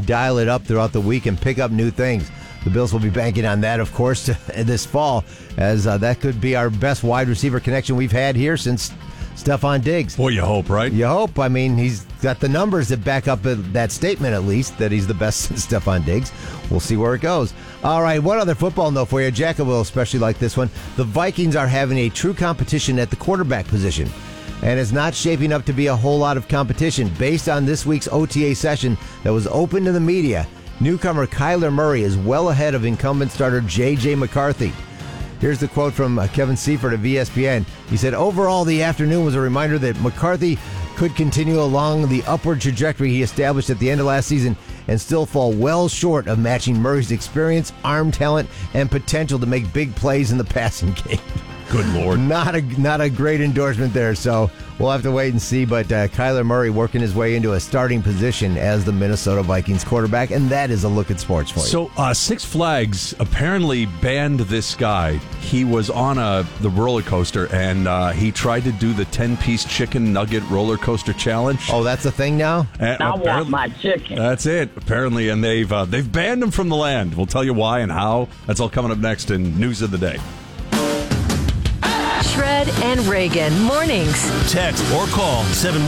dial it up throughout the week and pick up new things. The Bills will be banking on that, of course, this fall, as that could be our best wide receiver connection we've had here since Stephon Diggs. Boy, you hope, right? You hope. I mean, he's got the numbers that back up that statement, at least, that he's the best since Stephon Diggs. We'll see where it goes. All right, one other football note for you. Jacob will especially like this one. The Vikings are having a true competition at the quarterback position, and it's not shaping up to be a whole lot of competition. Based on this week's OTA session that was open to the media, newcomer Kyler Murray is well ahead of incumbent starter J.J. McCarthy. Here's the quote from Kevin Seifert of ESPN. He said, overall, the afternoon was a reminder that McCarthy could continue along the upward trajectory he established at the end of last season and still fall well short of matching Murray's experience, arm talent, and potential to make big plays in the passing game. Good Lord. Not a great endorsement there, so we'll have to wait and see. But Kyler Murray working his way into a starting position as the Minnesota Vikings quarterback, and that is a look at sports for you. So Six Flags apparently banned this guy. He was on the roller coaster, and he tried to do the 10-piece chicken nugget roller coaster challenge. Oh, that's a thing now? I want my chicken. That's it, apparently, and they've banned him from the land. We'll tell you why and how. That's all coming up next in News of the Day. Shred and Reagan mornings. Text or call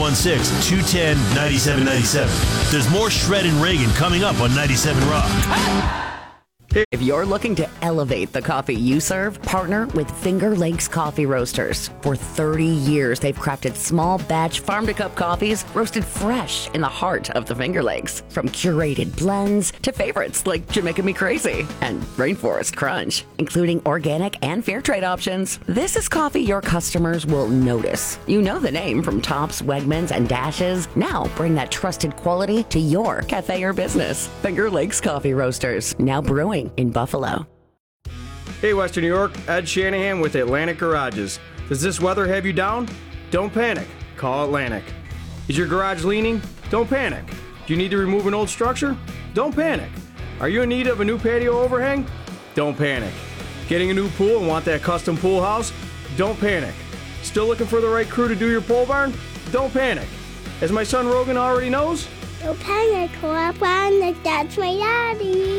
716-210-9797. There's more Shred and Reagan coming up on 97 Rock. If you're looking to elevate the coffee you serve, partner with Finger Lakes Coffee Roasters. For 30 years, they've crafted small batch farm-to-cup coffees roasted fresh in the heart of the Finger Lakes. From curated blends to favorites like Jamaica Me Crazy and Rainforest Crunch, including organic and fair trade options. This is coffee your customers will notice. You know the name from Tops, Wegmans, and Dashes. Now bring that trusted quality to your cafe or business. Finger Lakes Coffee Roasters, now brewing in Buffalo. Hey, Western New York, Ed Shanahan with Atlantic Garages. Does this weather have you down? Don't panic. Call Atlantic. Is your garage leaning? Don't panic. Do you need to remove an old structure? Don't panic. Are you in need of a new patio overhang? Don't panic. Getting a new pool and want that custom pool house? Don't panic. Still looking for the right crew to do your pole barn? Don't panic. As my son Rogan already knows, don't panic, call Atlantic. That's my daddy.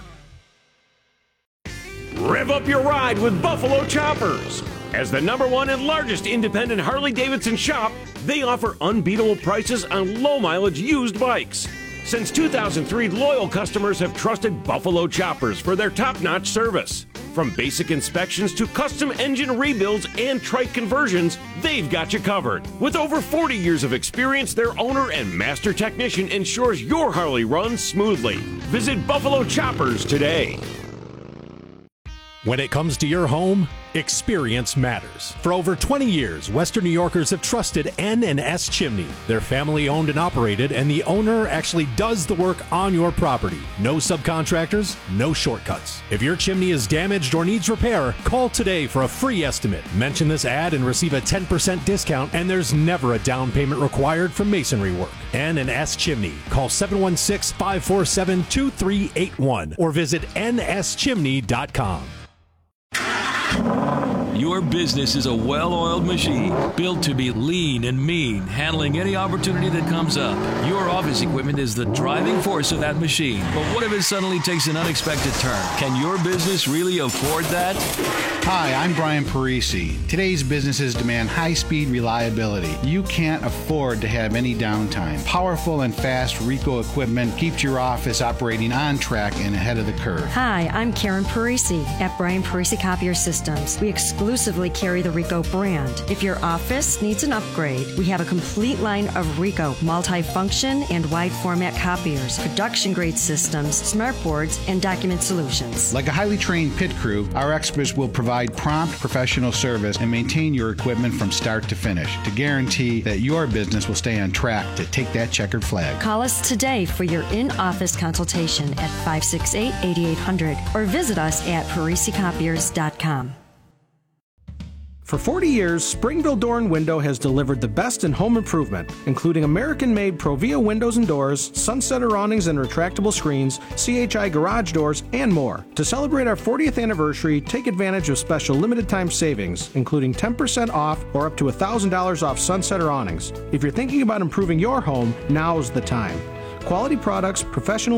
Rev up your ride with Buffalo Choppers. As the #1 and largest independent Harley-Davidson shop, they offer unbeatable prices on low-mileage used bikes. Since 2003, loyal customers have trusted Buffalo Choppers for their top-notch service. From basic inspections to custom engine rebuilds and trike conversions, they've got you covered. With over 40 years of experience, their owner and master technician ensures your Harley runs smoothly. Visit Buffalo Choppers today. When it comes to your home, experience matters. For over 20 years, Western New Yorkers have trusted N&S Chimney. They're family owned and operated, and the owner actually does the work on your property. No subcontractors, no shortcuts. If your chimney is damaged or needs repair, call today for a free estimate. Mention this ad and receive a 10% discount, and there's never a down payment required for masonry work. N&S Chimney. Call 716-547-2381 or visit nschimney.com. Your business is a well-oiled machine, built to be lean and mean, handling any opportunity that comes up. Your office equipment is the driving force of that machine. But what if it suddenly takes an unexpected turn? Can your business really afford that? Hi, I'm Brian Parisi. Today's businesses demand high-speed reliability. You can't afford to have any downtime. Powerful and fast Ricoh equipment keeps your office operating on track and ahead of the curve. Hi, I'm Karen Parisi at Brian Parisi Copier Systems. We exclusively carry the Ricoh brand. If your office needs an upgrade, we have a complete line of Ricoh multi-function and wide format copiers, production grade systems, smart boards, and document solutions. Like a highly trained pit crew, our experts will provide prompt professional service and maintain your equipment from start to finish to guarantee that your business will stay on track to take that checkered flag. Call us today for your in-office consultation at 568-8800 or visit us at parisicopiers.com. For 40 years, Springville Door and Window has delivered the best in home improvement, including American-made Provia windows and doors, Sunsetter awnings and retractable screens, CHI garage doors, and more. To celebrate our 40th anniversary, take advantage of special limited-time savings, including 10% off or up to $1,000 off Sunsetter awnings. If you're thinking about improving your home, now's the time. Quality products, professional